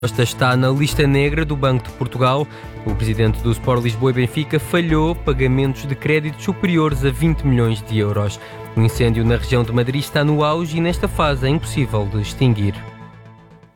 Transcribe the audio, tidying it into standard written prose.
Costa está na lista negra do Banco de Portugal. O presidente do Sport Lisboa e Benfica falhou pagamentos de créditos superiores a 20 milhões de euros. O incêndio na região de Madrid está no auge e nesta fase é impossível de extinguir.